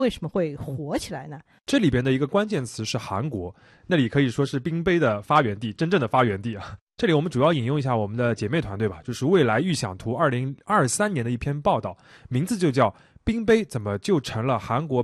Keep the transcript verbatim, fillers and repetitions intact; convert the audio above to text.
为什么会火起来呢？ 这里边的一个关键词是韩国，那里可以说是冰杯的发源地，真正的发源地啊。这里我们主要引用一下我们的姐妹团队吧，就是未来预想图二零二三年的一篇报道，名字就叫冰杯怎么就成了韩国